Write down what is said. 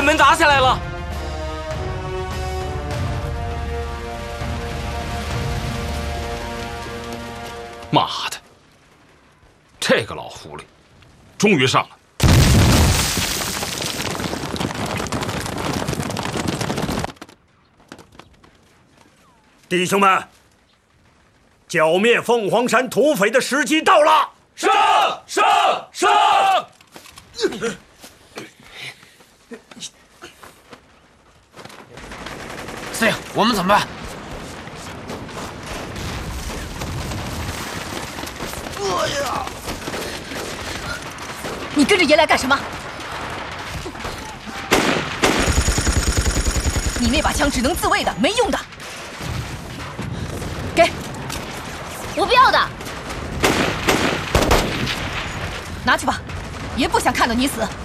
门打下来了。 妈的，这个老狐狸，终于上了。 弟兄们，剿灭凤凰山土匪的时机到了！ 上！上！上！ 司令，我们怎么办？ 你跟着爷来干什么？你那把枪只能自卫的，没用的。给， 我不要的。 拿去吧，爷不想看到你死。